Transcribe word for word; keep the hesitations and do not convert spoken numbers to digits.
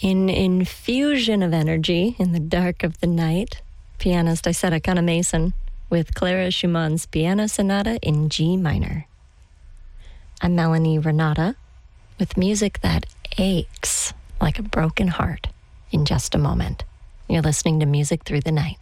In infusion of energy in the dark of the night, pianist Isetta Kana-Mason with Clara Schumann's Piano Sonata in G minor. I'm Melanie Renata with music that aches like a broken heart in just a moment. You're listening to Music Through the Night.